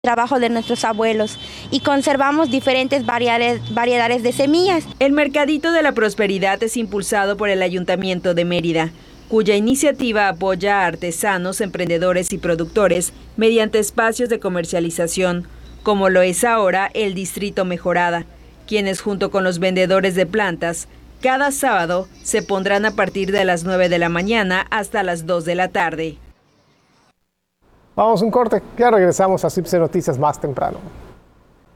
trabajo de nuestros abuelos y conservamos diferentes variedades de semillas. El Mercadito de la Prosperidad es impulsado por el Ayuntamiento de Mérida, cuya iniciativa apoya a artesanos, emprendedores y productores mediante espacios de comercialización, como lo es ahora el Distrito Mejorada, quienes junto con los vendedores de plantas, cada sábado se pondrán a partir de las 9 de la mañana hasta las 2 de la tarde. Vamos a un corte, ya regresamos a CIPSE Noticias más temprano.